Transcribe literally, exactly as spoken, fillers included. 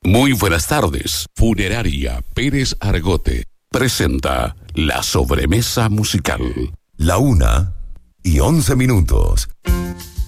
Muy buenas tardes. Funeraria Pérez Argote presenta la sobremesa musical. La una y once minutos.